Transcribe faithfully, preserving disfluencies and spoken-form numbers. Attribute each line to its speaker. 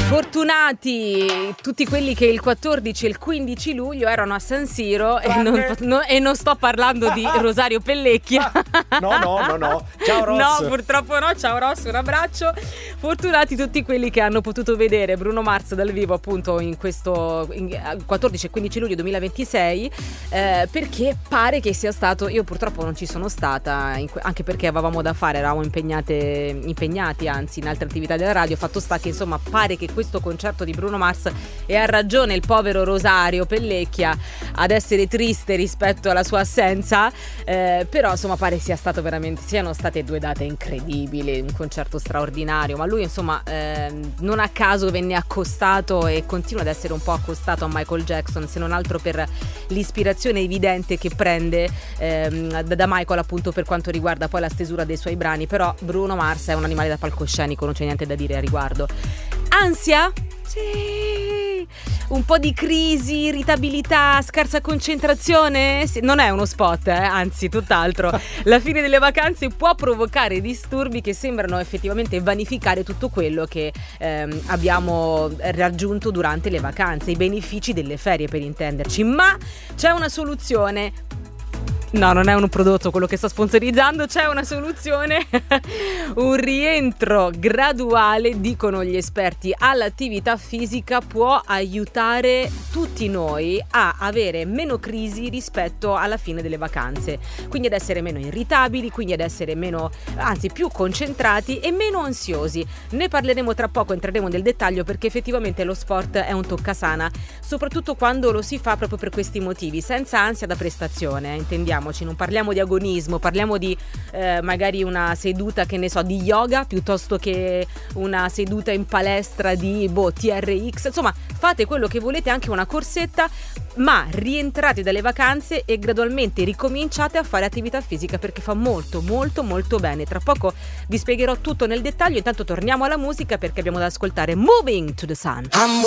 Speaker 1: Fortunati tutti quelli che il quattordici e il quindici luglio erano a San Siro e non, no, e non sto parlando di Rosario Pellecchia.
Speaker 2: No, no, no, no. Ciao Ross.
Speaker 1: No, purtroppo no. Ciao Ross, un abbraccio. Fortunati tutti quelli che hanno potuto vedere Bruno Mars dal vivo appunto in questo in quattordici e quindici luglio duemilaventisei, eh, perché pare che sia stato, io purtroppo non ci sono stata, in, anche perché avevamo da fare, eravamo impegnate, impegnati anzi in altre attività della radio. Fatto sta che insomma pare che questo concerto di Bruno Mars, e ha ragione il povero Rosario Pellecchia ad essere triste rispetto alla sua assenza, eh, però insomma pare sia stato veramente, siano state due date incredibili, un concerto straordinario. Ma lui insomma eh, non a caso venne accostato e continua ad essere un po' accostato a Michael Jackson, se non altro per l'ispirazione evidente che prende ehm, da Michael appunto per quanto riguarda poi la stesura dei suoi brani. Però Bruno Mars è un animale da palcoscenico, non c'è niente da dire a riguardo. Ansia? Sì. Un po' di crisi, irritabilità, scarsa concentrazione? Sì. Non è uno spot, eh? Anzi, tutt'altro. La fine delle vacanze può provocare disturbi che sembrano effettivamente vanificare tutto quello che ehm, abbiamo raggiunto durante le vacanze, i benefici delle ferie per intenderci. Ma c'è una soluzione. No, non è un prodotto quello che sta sponsorizzando, c'è una soluzione. Un rientro graduale, dicono gli esperti, all'attività fisica può aiutare tutti noi a avere meno crisi rispetto alla fine delle vacanze, quindi ad essere meno irritabili, quindi ad essere meno, anzi più concentrati e meno ansiosi. Ne parleremo tra poco, entreremo nel dettaglio, perché effettivamente lo sport è un toccasana, soprattutto quando lo si fa proprio per questi motivi, senza ansia da prestazione, eh, intendiamo. Non parliamo di agonismo, parliamo di eh, magari una seduta, che ne so, di yoga piuttosto che una seduta in palestra di boh, T R X. Insomma, fate quello che volete, anche una corsetta, ma rientrate dalle vacanze e gradualmente ricominciate a fare attività fisica, perché fa molto molto molto bene. Tra poco vi spiegherò tutto nel dettaglio, intanto torniamo alla musica perché abbiamo da ascoltare Moving to the Sun.